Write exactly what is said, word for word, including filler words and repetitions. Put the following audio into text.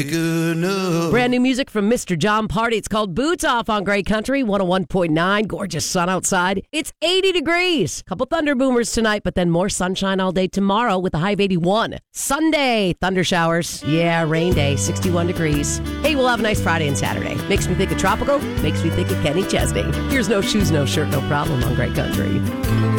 Good enough. Brand new music from Mister John Party. It's called Boots Off on Great Country, one oh one point nine. Gorgeous sun outside. It's eighty degrees. Couple thunder boomers tonight, but then more sunshine all day tomorrow with a high of eighty-one. Sunday, thunder showers. Yeah, rain day, sixty-one degrees. Hey, we'll have a nice Friday and Saturday. Makes me think of tropical, makes me think of Kenny Chesney. Here's No Shoes, No Shirt, No Problem on Great Country.